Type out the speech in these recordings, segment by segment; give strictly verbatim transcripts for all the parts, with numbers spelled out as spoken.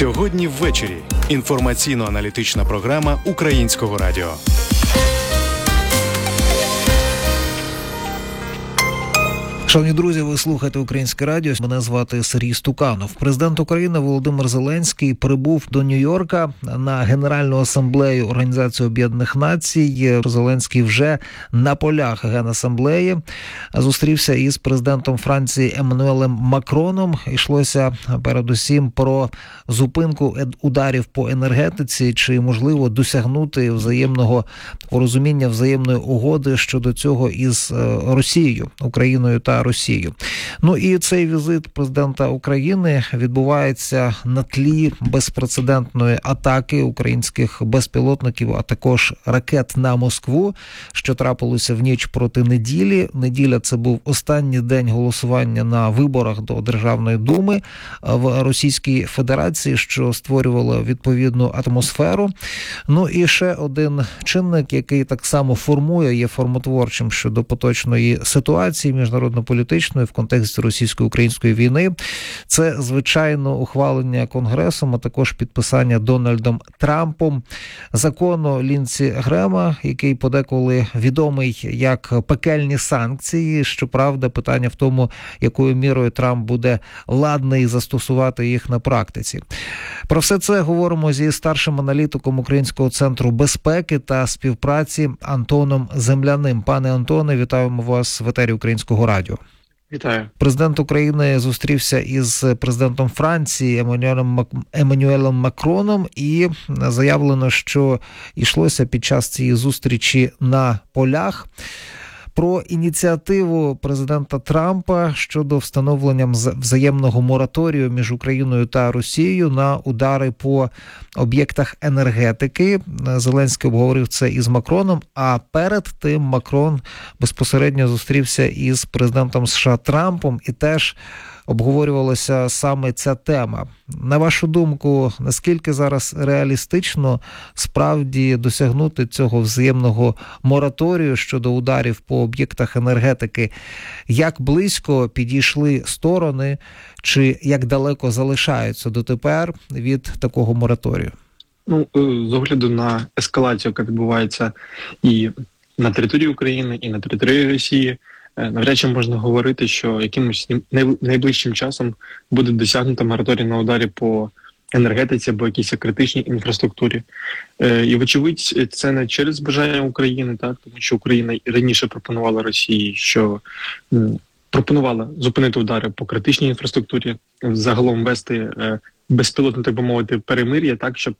Сьогодні ввечері. Інформаційно-аналітична програма Українського радіо. Шановні друзі, ви слухаєте Українське радіо. Мене звати Сергій Стуканов. Президент України Володимир Зеленський прибув до Нью-Йорка на Генеральну асамблею Організації Об'єднаних Націй. Зеленський вже на полях Генасамблеї зустрівся із президентом Франції Еммануелем Макроном. Йшлося передусім про зупинку ударів по енергетиці, чи можливо досягнути взаємного порозуміння, взаємної угоди щодо цього із Росією, Україною та Росією. Ну і цей візит президента України відбувається на тлі безпрецедентної атаки українських безпілотників, а також ракет на Москву, що трапилося в ніч проти неділі. Неділя – це був останній день голосування на виборах до Державної думи в Російській Федерації, що створювало відповідну атмосферу. Ну і ще один чинник, який так само формує, є формотворчим щодо поточної ситуації міжнародно-політичної в контексті російсько-української війни. Це, звичайно, ухвалення Конгресом, а також підписання Дональдом Трампом закону Лінці Грема, який подеколи відомий як пекельні санкції. Щоправда, питання в тому, якою мірою Трамп буде ладний застосувати їх на практиці. Про все це говоримо зі старшим аналітиком Українського центру безпеки та співпраці Антоном Земляним. Пане Антоне, вітаємо вас в етері Українського радіо. Вітаю. Президент України зустрівся із президентом Франції Еммануелем, Еммануелем Макроном, і заявлено, що йшлося під час цієї зустрічі на полях про ініціативу президента Трампа щодо встановлення взаємного мораторію між Україною та Росією на удари по об'єктах енергетики. Зеленський обговорив це із Макроном, а перед тим Макрон безпосередньо зустрівся із президентом США Трампом, і теж обговорювалася саме ця тема. На вашу думку, наскільки зараз реалістично справді досягнути цього взаємного мораторію щодо ударів по об'єктах енергетики? Як близько підійшли сторони, чи як далеко залишаються дотепер від такого мораторію? Ну, з огляду на ескалацію, яка відбувається і на території України, і на території Росії, навряд чи можна говорити, що якимось найближчим часом буде досягнуто мораторій на ударі по енергетиці або якійсь критичній інфраструктурі. І, вочевидь, це не через бажання України, так, тому що Україна раніше пропонувала Росії, що пропонувала зупинити удари по критичній інфраструктурі, загалом вести безпілотне, так би мовити, перемир'я, так, щоб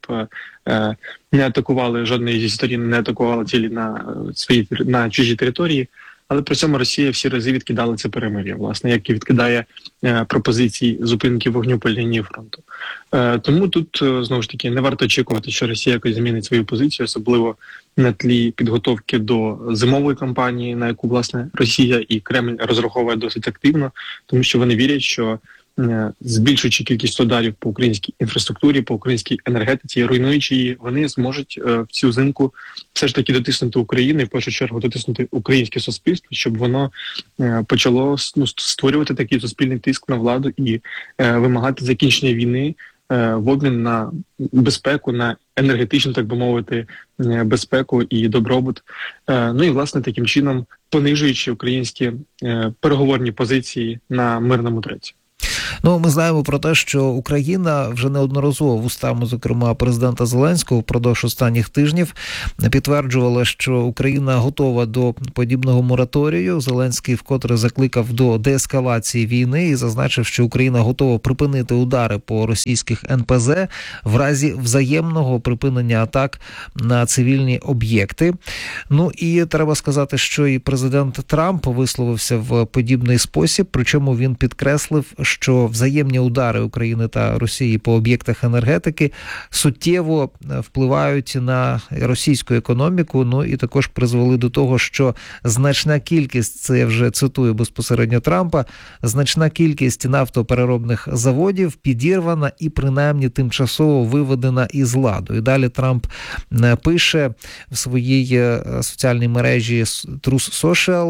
не атакували, жодної зі сторін не атакувала цілі на свої на чужій території. Але при цьому Росія всі рази відкидала це перемир'я, власне, як і відкидає е, пропозиції зупинки вогню по лінії фронту. Е, тому тут, е, знову ж таки, не варто очікувати, що Росія якось змінить свою позицію, особливо на тлі підготовки до зимової кампанії, на яку, власне, Росія і Кремль розраховує досить активно, тому що вони вірять, що збільшуючи кількість ударів по українській інфраструктурі, по українській енергетиці, руйнуючи її, вони зможуть в цю зимку все ж таки дотиснути Україну і в першу чергу дотиснути українське суспільство, щоб воно почало, ну, створювати такий суспільний тиск на владу і вимагати закінчення війни в обмін на безпеку, на енергетичну, так би мовити, безпеку і добробут. Ну і, власне, таким чином понижуючи українські переговорні позиції на мирному треці. Ну, ми знаємо про те, що Україна вже неодноразово вустами, зокрема, президента Зеленського впродовж останніх тижнів підтверджувала, що Україна готова до подібного мораторію. Зеленський вкотре закликав до деескалації війни і зазначив, що Україна готова припинити удари по російських ен пе зе в разі взаємного припинення атак на цивільні об'єкти. Ну і треба сказати, що і президент Трамп висловився в подібний спосіб, причому він підкреслив, що взаємні удари України та Росії по об'єктах енергетики суттєво впливають на російську економіку, ну і також призвели до того, що значна кількість, це я вже цитую безпосередньо Трампа, значна кількість нафтопереробних заводів підірвана і принаймні тимчасово виведена із ладу. І далі Трамп пише в своїй соціальній мережі Truth Social,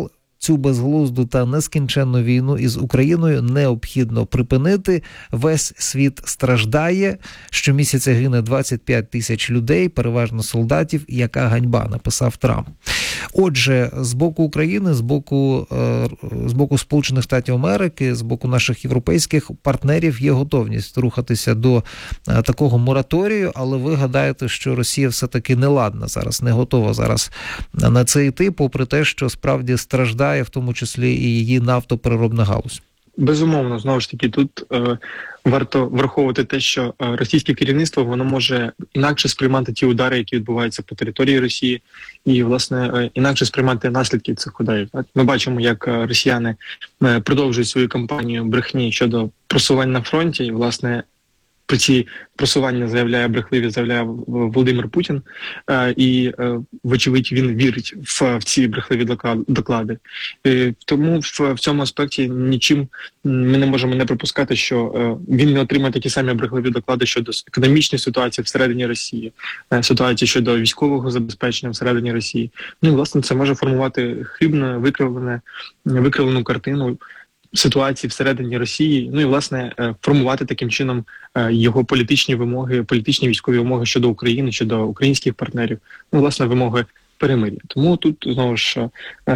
цю безглузду та нескінченну війну із Україною необхідно припинити. Весь світ страждає. Щомісяця гине двадцять п'ять тисяч людей, переважно солдатів. Яка ганьба, написав Трамп. Отже, з боку України, з боку, з боку Сполучених Штатів Америки, з боку наших європейських партнерів є готовність рухатися до такого мораторію, але ви гадаєте, що Росія все-таки не ладна зараз, не готова зараз на це йти, попри те, що справді страждає в тому числі і її нафтопереробна галузь? Безумовно, знову ж таки, тут е, варто враховувати те, що е, російське керівництво, воно може інакше сприймати ті удари, які відбуваються по території Росії, і, власне, е, інакше сприймати наслідки цих ударів. Так? Ми бачимо, як е, росіяни е, продовжують свою кампанію брехні щодо просувань на фронті, і, власне, про ці просування заявляє брехливі, заявляє Володимир Путін, е, і, е, вочевидь, він вірить в, в ці брехливі доклади. Е, тому в, в цьому аспекті нічим ми не можемо не припускати, що е, він не отримає такі самі брехливі доклади щодо економічної ситуації всередині Росії, е, ситуації щодо військового забезпечення всередині Росії. Ну і, власне, це може формувати хибну, викривлене, викривлену картину ситуації всередині Росії, ну і, власне, формувати таким чином його політичні вимоги, політичні військові вимоги щодо України, щодо українських партнерів, ну, власне, вимоги перемир'я. Тому тут, знову ж,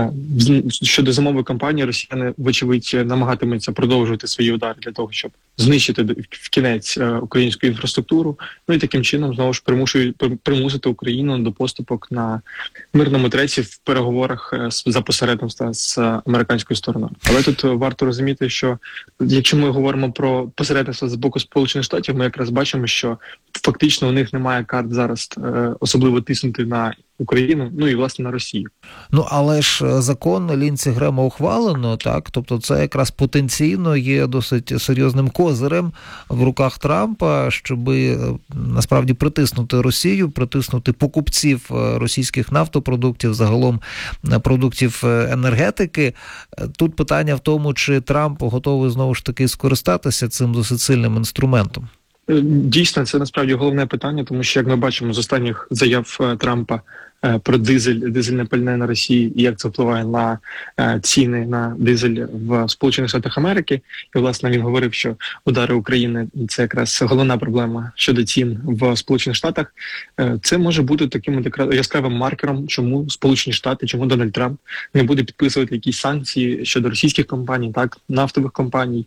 щодо зимової кампанії, росіяни, вочевидь, намагатимуться продовжувати свої удари для того, щоб знищити в кінець українську інфраструктуру, ну і таким чином, знову ж, примушують примусити Україну до поступок на мирному треці в переговорах за посередництва з американською стороною. Але тут варто розуміти, що якщо ми говоримо про посередництво з боку Сполучених Штатів, ми якраз бачимо, що фактично у них немає карт зараз особливо тиснути на Україну, ну і, власне, на Росію. Ну, але ж закон Лінці Грема ухвалено, так? Тобто це якраз потенційно є досить серйозним козирем в руках Трампа, щоб насправді притиснути Росію, притиснути покупців російських нафтопродуктів, загалом продуктів енергетики. Тут питання в тому, чи Трамп готовий знову ж таки скористатися цим досить сильним інструментом. Дійсно, це насправді головне питання, тому що, як ми бачимо з останніх заяв Трампа про дизель, дизельне пальне на Росії і як це впливає на ціни на дизель в Сполучених Штатах Америки. І, власне, він говорив, що удари України – це якраз головна проблема щодо цін в Сполучених Штатах. Це може бути таким яскравим маркером, чому Сполучені Штати, чому Дональд Трамп не буде підписувати якісь санкції щодо російських компаній, так, нафтових компаній,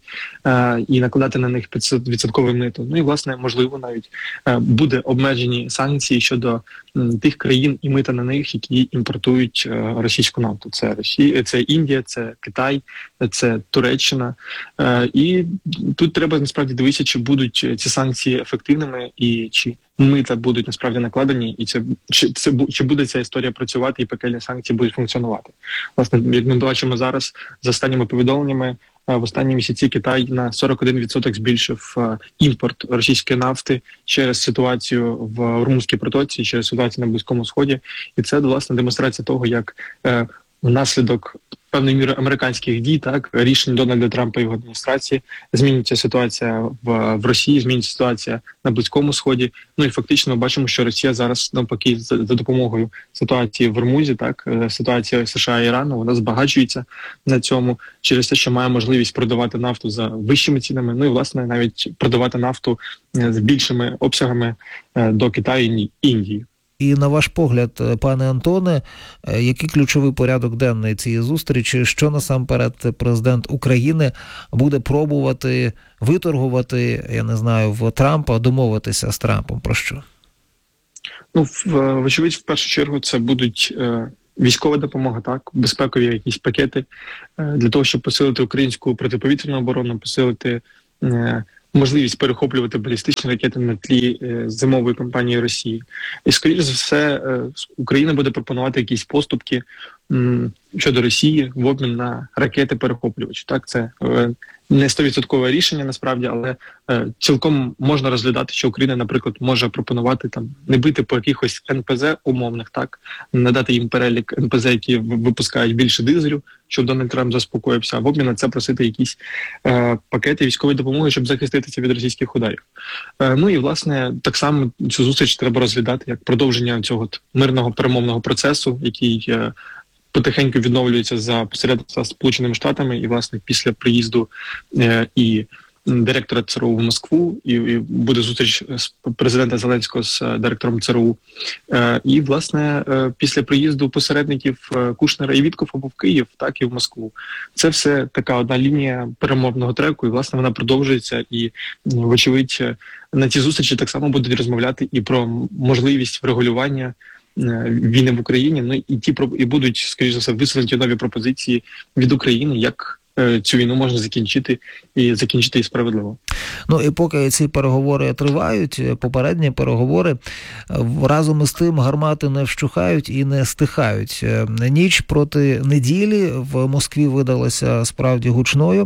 і накладати на них відсоткове мито. Ну і, власне, можливо, навіть буде обмежені санкції щодо тих країн і мита на них, які імпортують е, російську нафту. Це Росія, це Індія, це Китай, це Туреччина. Е, і тут треба насправді дивитися, чи будуть ці санкції ефективними і чи мита будуть насправді накладені, і це чи це чи буде ця історія працювати, і пекельні санкції будуть функціонувати. Власне, як ми бачимо зараз, за останніми повідомленнями, в останні місяці Китай на сорок один відсоток збільшив імпорт російської нафти через ситуацію в Румунській протоці, через ситуацію на Близькому Сході. І це, власне, демонстрація того, як е, внаслідок певної міри американських дій, так, рішень Дональда Трампа і його адміністрації, змінюється ситуація в, в Росії, змінюється ситуація на Близькому Сході. Ну і фактично ми бачимо, що Росія зараз, навпаки, за, за допомогою ситуації в Ормузі, так, ситуація США і Ірану, вона збагачується на цьому через те, що має можливість продавати нафту за вищими цінами, ну і, власне, навіть продавати нафту з більшими обсягами до Китаю і Індії. І на ваш погляд, пане Антоне, який ключовий порядок денний цієї зустрічі, що насамперед президент України буде пробувати виторгувати, я не знаю, в Трампа, домовитися з Трампом про що? Ну, вочевидь, в першу чергу це будуть е, військова допомога, так, безпекові якісь пакети е, для того, щоб посилити українську протиповітряну оборону, посилити е, можливість перехоплювати балістичні ракети на тлі е, зимової кампанії Росії. І, скоріш за все, е, Україна буде пропонувати якісь поступки м, щодо Росії в обмін на ракети-перехоплювачі. Так, це е, не стовідсоткове рішення, насправді, але е, цілком можна розглядати, що Україна, наприклад, може пропонувати там не бити по якихось ен пе зе умовних, так, надати їм перелік ен пе зе, які випускають більше дизелю, щоб Дональд Трамп заспокоївся, а в обмін на це просити якісь е, пакети військової допомоги, щоб захиститися від російських ударів. Е, ну і, власне, так само цю зустріч треба розглядати як продовження цього мирного перемовного процесу, який е, потихеньку відновлюється за посередництва Сполученими Штатами, і власне після приїзду е, і директора ЦРУ в Москву, і, і буде зустріч з президента Зеленського з директором ЦРУ. Е, і, власне, е, після приїзду посередників е, Кушнера і Віткофа в Київ, так і в Москву. Це все така одна лінія перемовного треку, і, власне, вона продовжується. І, вочевидь, на ці зустрічі так само будуть розмовляти і про можливість врегулювання війни в Україні. Ну і ті і будуть, скоріш за все, висунуті нові пропозиції від України, як цю війну можна закінчити і закінчити і справедливо. Ну і поки ці переговори тривають, попередні переговори, разом із тим гармати не вщухають і не стихають. Ніч проти неділі в Москві видалася справді гучною.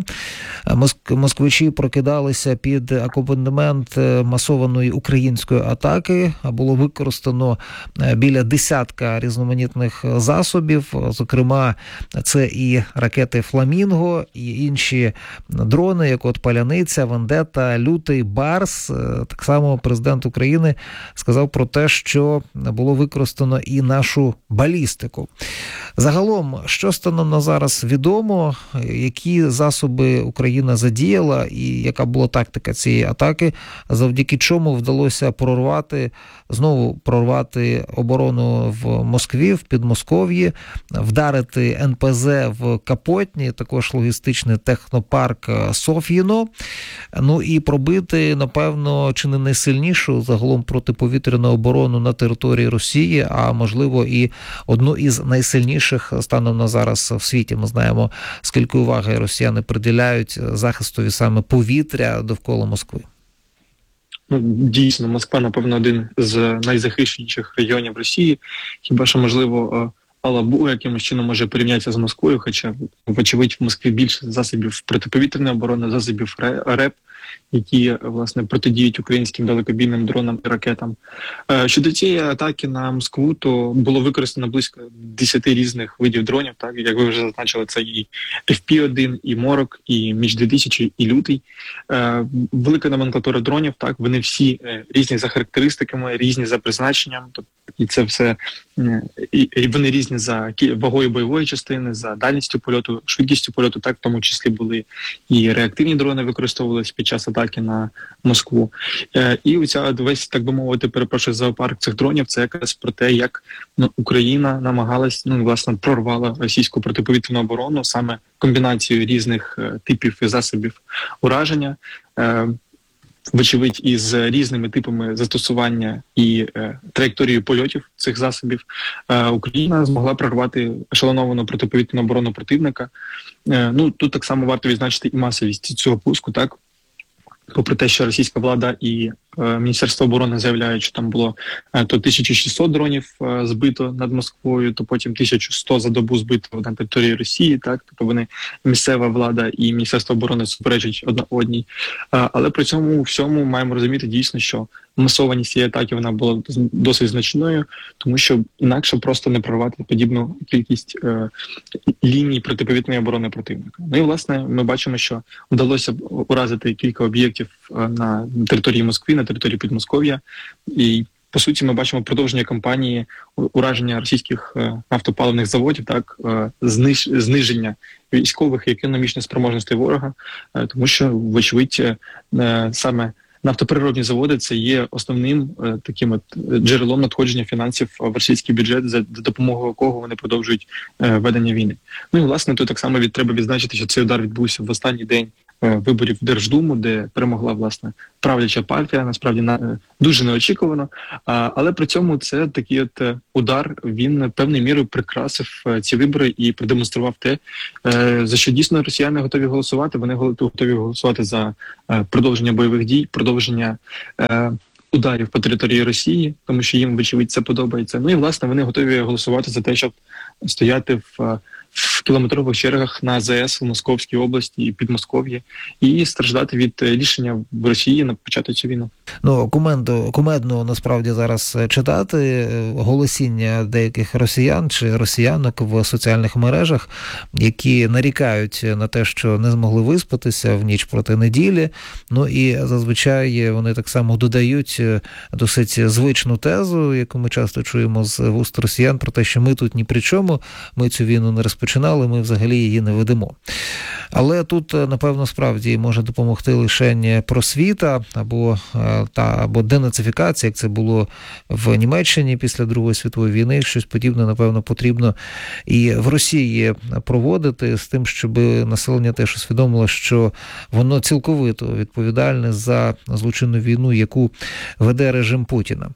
Москвичі прокидалися під акомпанемент масованої української атаки. Було використано біля десятка різноманітних засобів, зокрема, це і ракети «Фламінго», і інші дрони, як от «Паляниця», «Вендета», «Лютий», «Барс». Так само президент України сказав про те, що було використано і нашу балістику. Загалом, що станом на зараз відомо, які засоби Україна задіяла і яка була тактика цієї атаки, завдяки чому вдалося прорвати, знову прорвати оборону в Москві, в Підмосков'ї, вдарити ен пе зет в Капотні, також логістичний технопарк Соф'їно, ну і пробити, напевно, чи не найсильнішу загалом протиповітряну оборону на території Росії, а можливо і одну із найсильніших станом на зараз в світі. Ми знаємо, скільки уваги росіяни приділяють захистові саме повітря довкола Москви. Ну, дійсно, Москва, напевно, один з найзахищеніших регіонів Росії. Хіба що, можливо, Алабу якимось чином може порівнятися з Москвою, хоча, вочевидь, в Москві більше засобів протиповітряної оборони, засобів РЕП, які, власне, протидіють українським далекобійним дронам і ракетам. Щодо цієї атаки на Москву, то було використано близько десяти різних видів дронів, так, як ви вже зазначили, це і еф пі один, і Морок, і Міч дві тисячі, і Лютий. Велика номенклатура дронів, так, вони всі різні за характеристиками, різні за призначенням, тобто, і це все, і вони різні за вагою бойової частини, за дальністю польоту, швидкістю польоту, так, в тому числі були і реактивні дрони використовувалися під час атаки на Москву. І оця весь, так би мовити, перепрошую, зоопарк цих дронів, це якраз про те, як ну, Україна намагалась, ну, власне, прорвала російську протиповітряну оборону саме комбінацією різних типів і засобів ураження, вочевидь, із різними типами застосування і е, траєкторією польотів цих засобів, е, Україна змогла прорвати ешелоновану протиповітряну оборону противника. Е, ну, тут так само варто відзначити і масовість цього пуску, так? Попри те, що російська влада і е, Міністерство оборони заявляють, що там було е, то тисяча шістсот дронів е, збито над Москвою, то потім тисяча сто за добу збито на території Росії, так, тобто вони, місцева влада і Міністерство оборони суперечать одна одній. Е, але при цьому всьому маємо розуміти дійсно, що масованість цієї атаки вона була досить значною, тому що інакше просто не прорвати подібну кількість е, ліній протиповітряної оборони противника. Ну і, власне, ми бачимо, що вдалося уразити кілька об'єктів е, на території Москви, на території Підмосков'я, і по суті, ми бачимо продовження кампанії ураження російських е, нафтопаливних заводів, так, е, зниж, зниження військових і економічних спроможностей ворога, е, тому що, вочевидь, е, саме нафтопереробні заводи – це є основним е, таким от джерелом надходження фінансів в російський бюджет, за допомогою якого вони продовжують е, ведення війни. Ну і, власне, тут так само від, треба відзначити, що цей удар відбувся в останній день е, виборів в Держдуму, де перемогла, власне, правляча партія, насправді, на, е, дуже неочікувано. А, але при цьому це такий от е, удар, він певною мірою прикрасив е, ці вибори і продемонстрував те, е, за що дійсно росіяни готові голосувати. Вони готові голосувати за е, продовження бойових дій, продовження е, ударів по території Росії, тому що їм, вочевидь, це подобається. Ну і, власне, вони готові голосувати за те, щоб стояти в, в кілометрових чергах на зе ес в Московській області і Підмосков'ї і страждати від рішення в Росії на почати цю війну. Ну, кумедно, кумедно насправді зараз читати голосіння деяких росіян чи росіянок в соціальних мережах, які нарікають на те, що не змогли виспатися в ніч проти неділі. Ну і зазвичай вони так само додають досить звичну тезу, яку ми часто чуємо з вуст росіян, про те, що ми тут ні при чому, ми цю війну не розпочинали, ми взагалі її не ведемо. Але тут, напевно, справді може допомогти лише просвіта або та або денацифікація, як це було в Німеччині після Другої світової війни. Щось подібне, напевно, потрібно і в Росії проводити з тим, щоб населення теж усвідомило, що воно цілковито відповідальне за злочинну війну, яку веде режим Путіна.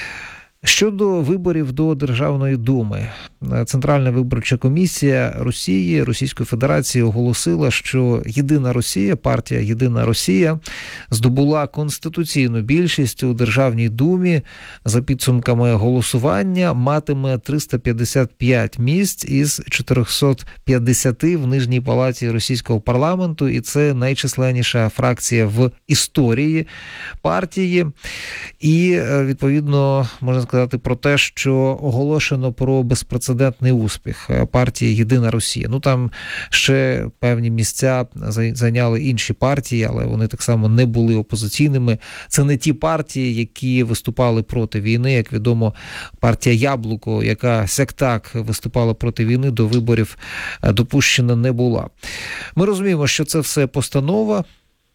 Щодо виборів до Державної думи, Центральна виборча комісія Росії, Російської Федерації оголосила, що Єдина Росія, партія Єдина Росія здобула конституційну більшість у Державній думі. За підсумками голосування матиме триста п'ятдесят п'ять місць із чотириста п'ятдесят в Нижній палаті російського парламенту, і це найчисленніша фракція в історії партії. І, відповідно, можна сказати про те, що оголошено про безпрецедентний успіх партії Єдина Росія. Ну, там ще певні місця зайняли інші партії, але вони так само не були опозиційними. Це не ті партії, які виступали проти війни. Як відомо, партія Яблуко, яка сяк-так виступала проти війни, до виборів допущена не була. Ми розуміємо, що це все постанова.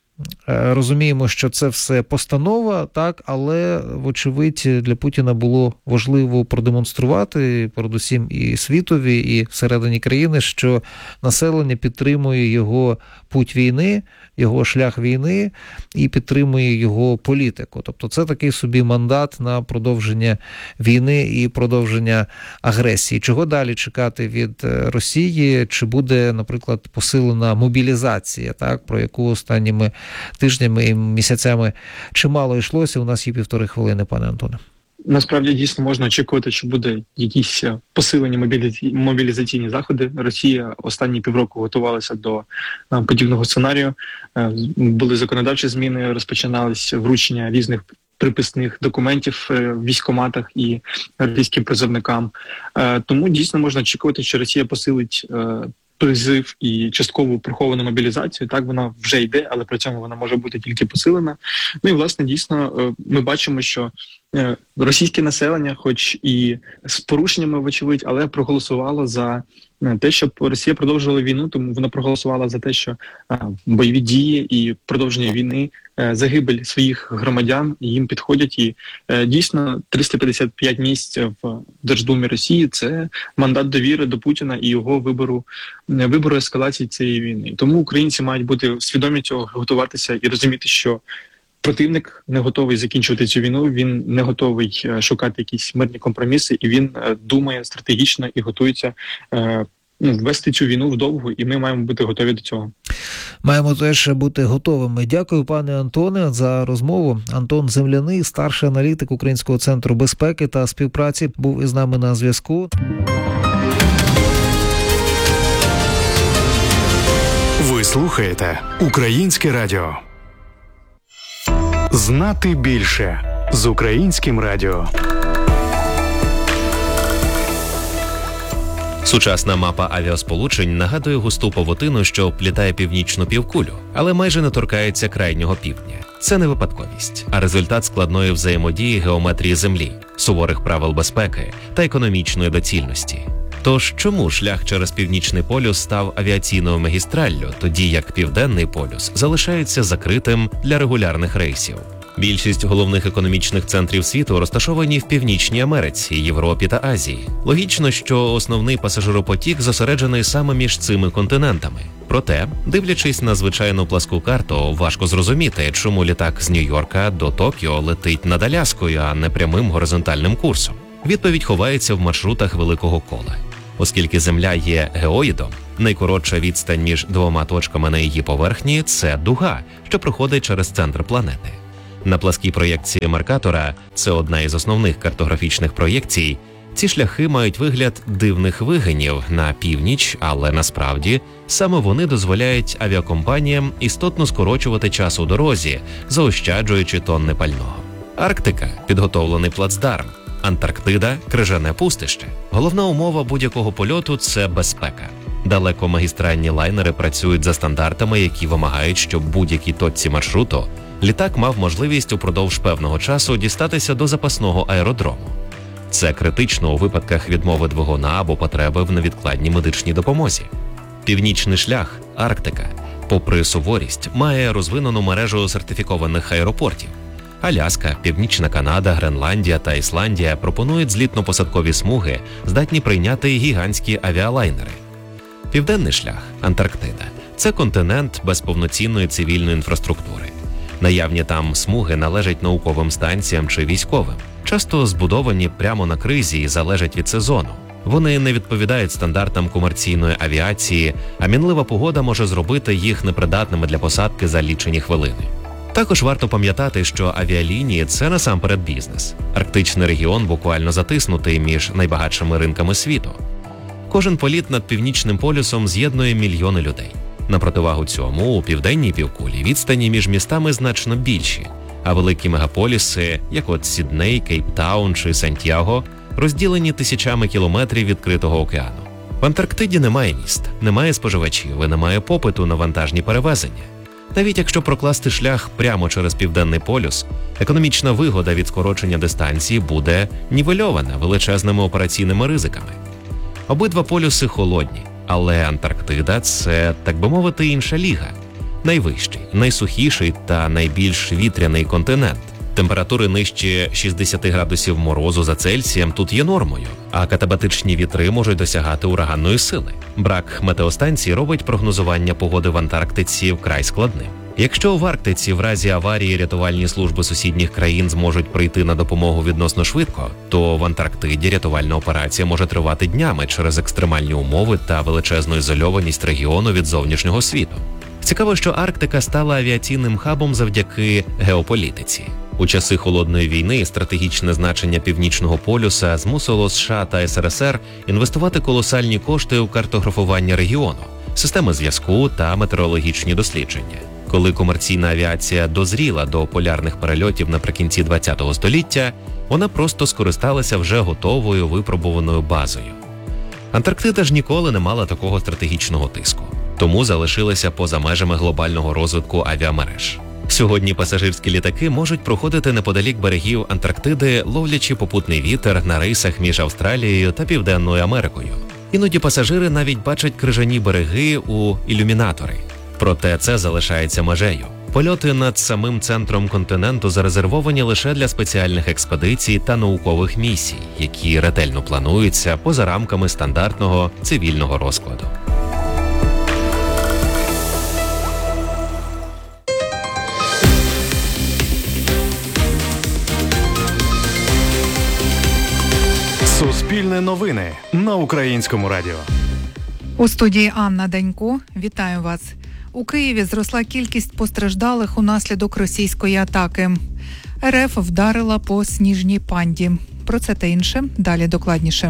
Розуміємо, що це все постанова, так, але, вочевидь, для Путіна було важливо продемонструвати, передусім і світові, і всередині країни, що населення підтримує його путь війни, його шлях війни і підтримує його політику. Тобто це такий собі мандат на продовження війни і продовження агресії. Чого далі чекати від Росії? Чи буде, наприклад, посилена мобілізація, так, про яку останніми тижнями і місяцями чимало йшлося? У нас є півтори хвилини, пане Антоне. Насправді, дійсно, можна очікувати, що буде якісь посилені мобілізаційні, мобілізаційні заходи. Росія останні півроку готувалася до а, подібного сценарію. А, були законодавчі зміни, розпочинались вручення різних приписних документів в військкоматах і російським призовникам. А, тому дійсно можна очікувати, що Росія посилить а, призив і часткову приховану мобілізацію. Так, вона вже йде, але при цьому вона може бути тільки посилена. Ну і, власне, дійсно, ми бачимо, що російське населення, хоч і з порушеннями, вочевидь, але проголосувало за те, щоб Росія продовжувала війну, тому вона проголосувала за те, що бойові дії і продовження війни, загибель своїх громадян їм підходять. І дійсно триста п'ятдесят п'ять місць в Держдумі Росії – це мандат довіри до Путіна і його вибору, вибору ескалації цієї війни. Тому українці мають бути свідомі цього, готуватися і розуміти, що противник не готовий закінчувати цю війну, він не готовий шукати якісь мирні компроміси, і він думає стратегічно і готується ну, ввести цю війну вдовго, і ми маємо бути готові до цього. Маємо теж бути готовими. Дякую, пане Антоне, за розмову. Антон Земляний, старший аналітик Українського центру безпеки та співпраці, був із нами на зв'язку. Ви слухаєте Українське радіо. Знати більше з Українським радіо. Сучасна мапа авіасполучень нагадує густу павутину, що оплітає північну півкулю, але майже не торкається крайнього півдня. Це не випадковість, а результат складної взаємодії геометрії Землі, суворих правил безпеки та економічної доцільності. Тож чому шлях через Північний полюс став авіаційною магістраллю, тоді як Південний полюс залишається закритим для регулярних рейсів? Більшість головних економічних центрів світу розташовані в Північній Америці, Європі та Азії. Логічно, що основний пасажиропотік зосереджений саме між цими континентами. Проте, дивлячись на звичайну пласку карту, важко зрозуміти, чому літак з Нью-Йорка до Токіо летить над Аляскою, а не прямим горизонтальним курсом. Відповідь ховається в маршрутах великого кола. Оскільки Земля є геоїдом, найкоротша відстань між двома точками на її поверхні – це дуга, що проходить через центр планети. На пласкій проєкції Меркатора, це одна із основних картографічних проєкцій, Ці шляхи мають вигляд дивних вигинів на північ, але насправді саме вони дозволяють авіакомпаніям істотно скорочувати час у дорозі, заощаджуючи тонни пального. Арктика – підготовлений плацдарм. Антарктида – крижане пустище. Головна умова будь-якого польоту – це безпека. Далекомагістральні лайнери працюють за стандартами, які вимагають, щоб будь-якій точці маршруту літак мав можливість упродовж певного часу дістатися до запасного аеродрому. Це критично у випадках відмови двигуна або потреби в невідкладній медичній допомозі. Північний шлях – Арктика, попри суворість, має розвинену мережу сертифікованих аеропортів. Аляска, Північна Канада, Гренландія та Ісландія пропонують злітно-посадкові смуги, здатні прийняти гігантські авіалайнери. Південний шлях – Антарктида – це континент без повноцінної цивільної інфраструктури. Наявні там смуги належать науковим станціям чи військовим. Часто збудовані прямо на кризі і залежать від сезону. Вони не відповідають стандартам комерційної авіації, а мінлива погода може зробити їх непридатними для посадки за лічені хвилини. Також варто пам'ятати, що авіалінії – це насамперед бізнес. Арктичний регіон буквально затиснутий між найбагатшими ринками світу. Кожен політ над Північним полюсом з'єднує мільйони людей. На противагу цьому, у південній півкулі відстані між містами значно більші, а великі мегаполіси, як от Сідней, Кейптаун чи Сантьяго, розділені тисячами кілометрів відкритого океану. В Антарктиді немає міст, немає споживачів і немає попиту на вантажні перевезення. Навіть якщо прокласти шлях прямо через Південний полюс, економічна вигода від скорочення дистанції буде нівельована величезними операційними ризиками. Обидва полюси холодні, але Антарктида – це, так би мовити, інша ліга. Найвищий, найсухіший та найбільш вітряний континент. Температури нижче шістдесят градусів морозу за Цельсієм тут є нормою, а катабатичні вітри можуть досягати ураганної сили. Брак метеостанцій робить прогнозування погоди в Антарктиці вкрай складним. Якщо в Арктиці в разі аварії рятувальні служби сусідніх країн зможуть прийти на допомогу відносно швидко, то в Антарктиді рятувальна операція може тривати днями через екстремальні умови та величезну ізольованість регіону від зовнішнього світу. Цікаво, що Арктика стала авіаційним хабом завдяки геополітиці. У часи Холодної війни стратегічне значення Північного полюса змусило США та ес ер ес ер інвестувати колосальні кошти у картографування регіону, системи зв'язку та метеорологічні дослідження. Коли комерційна авіація дозріла до полярних перельотів наприкінці ХХ століття, вона просто скористалася вже готовою випробуваною базою. Антарктида ж ніколи не мала такого стратегічного тиску, тому залишилася поза межами глобального розвитку авіамереж. Сьогодні пасажирські літаки можуть проходити неподалік берегів Антарктиди, ловлячи попутний вітер на рейсах між Австралією та Південною Америкою. Іноді пасажири навіть бачать крижані береги у ілюмінатори. Проте це залишається межею. Польоти над самим центром континенту зарезервовані лише для спеціальних експедицій та наукових місій, які ретельно плануються поза рамками стандартного цивільного розкладу. Суспільне новини на Українському радіо. У студії Анна Данько. Вітаю вас. У Києві зросла кількість постраждалих унаслідок російської атаки. ер еф вдарила по Сніжній Панді. Про це та інше далі докладніше.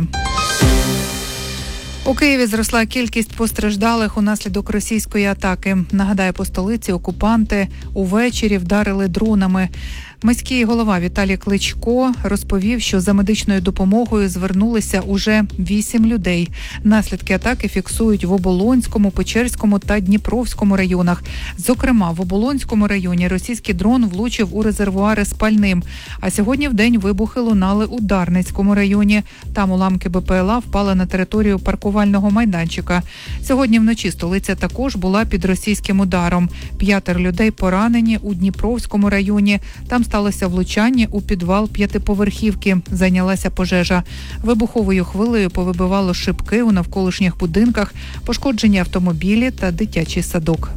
У Києві зросла кількість постраждалих унаслідок російської атаки. Нагадаю, по столиці окупанти увечері вдарили дронами. Міський голова Віталій Кличко розповів, що за медичною допомогою звернулися уже вісім людей. Наслідки атаки фіксують в Оболонському, Печерському та Дніпровському районах. Зокрема, в Оболонському районі російський дрон влучив у резервуари з пальним. А сьогодні вдень вибухи лунали у Дарницькому районі. Там уламки be пе ел а впали на територію паркувального майданчика. Сьогодні вночі столиця також була під російським ударом. П'ятеро людей поранені у Дніпровському районі. Там сталося влучання у підвал п'ятиповерхівки. Зайнялася пожежа. Вибуховою хвилею повибивало шибки у навколишніх будинках, пошкоджені автомобілі та дитячий садок.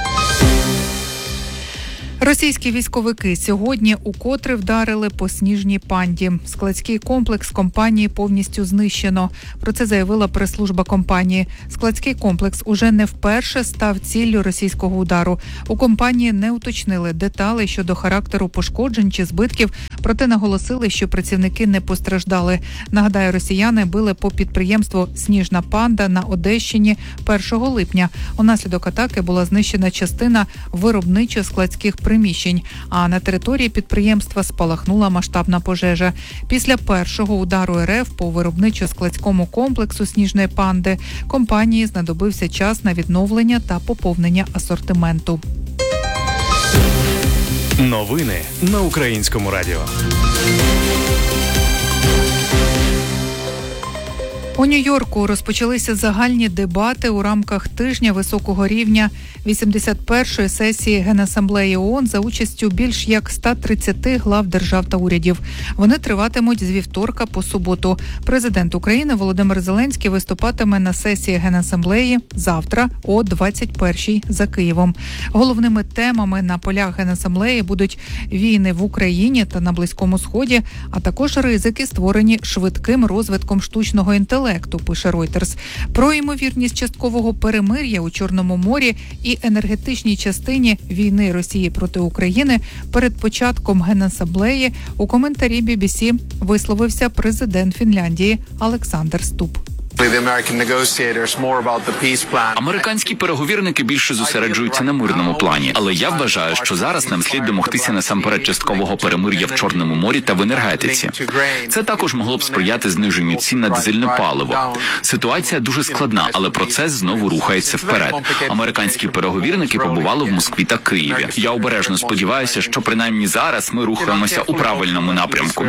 Російські військовики сьогодні укотре вдарили по Сніжній Панді. Складський комплекс компанії повністю знищено. Про це заявила прес-служба компанії. Складський комплекс уже не вперше став ціллю російського удару. У компанії не уточнили деталей щодо характеру пошкоджень чи збитків, Проте наголосили, що працівники не постраждали. Нагадаю, росіяни били по підприємству «Сніжна панда» на Одещині першого липня. Унаслідок атаки була знищена частина виробничо-складських приміщень, а на території підприємства спалахнула масштабна пожежа. Після першого удару РФ по виробничо-складському комплексу «Сніжної панди» компанії знадобився час на відновлення та поповнення асортименту. Новини на Українському радіо. У Нью-Йорку розпочалися загальні дебати у рамках тижня високого рівня вісімдесят першої сесії Генасамблеї ООН за участю більш як ста тридцяти глав держав та урядів. Вони триватимуть з вівторка по суботу. Президент України Володимир Зеленський виступатиме на сесії Генасамблеї завтра о двадцять першій за Києвом. Головними темами на полях Генасамблеї будуть війни в Україні та на Близькому Сході, а також ризики, створені швидким розвитком штучного інтелекту. Пише Reuters. Про ймовірність часткового перемир'я у Чорному морі і енергетичній частині війни Росії проти України перед початком Генасамблеї у коментарі бі бі сі висловився президент Фінляндії Олександр Ступ. Американські переговірники більше зосереджуються на мирному плані, але я вважаю, що зараз нам слід домогтися насамперед часткового перемир'я в Чорному морі та в енергетиці. Це також могло б сприяти зниженню цін на дизельне паливо. Ситуація дуже складна, але процес знову рухається вперед. Американські переговірники побували в Москві та Києві. Я обережно сподіваюся, що принаймні зараз ми рухаємося у правильному напрямку.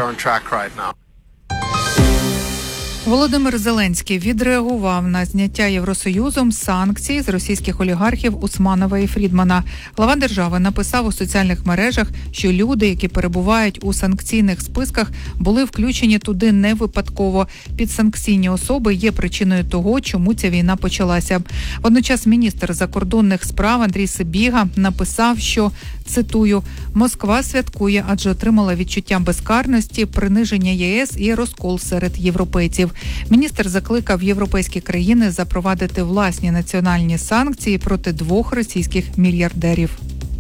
Володимир Зеленський відреагував на зняття Євросоюзом санкцій з російських олігархів Усманова і Фрідмана. Глава держави написав у соціальних мережах, що люди, які перебувають у санкційних списках, були включені туди не випадково. Підсанкційні особи є причиною того, чому ця війна почалася. Водночас міністр закордонних справ Андрій Сибіга написав, що, цитую, «Москва святкує, адже отримала відчуття безкарності, приниження ЄС і розкол серед європейців». Міністр закликав європейські країни запровадити власні національні санкції проти двох російських мільярдерів.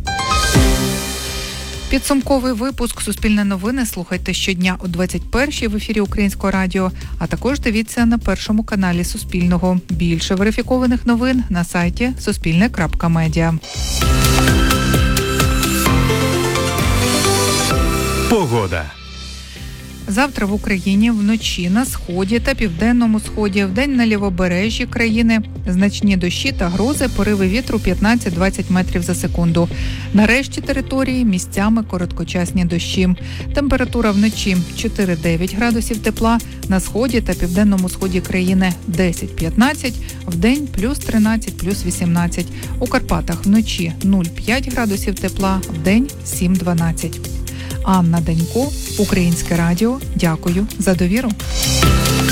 Підсумковий випуск «Суспільне новини» слухайте щодня о двадцять першій в ефірі Українського радіо, а також дивіться на першому каналі Суспільного. Більше верифікованих новин на сайті суспільне крапка медіа. Погода. Завтра в Україні вночі на сході та південному сході, вдень на лівобережжі країни значні дощі та грози, пориви вітру п'ятнадцять-двадцять метрів за секунду. На решті території місцями короткочасні дощі. Температура вночі чотири-дев'ять градусів тепла, на сході та південному сході країни десять-п'ятнадцять, вдень плюс тринадцять, плюс вісімнадцять. У Карпатах вночі нуль-п'ять градусів тепла, вдень сім-дванадцять. Анна Данько, Українське радіо. Дякую за довіру.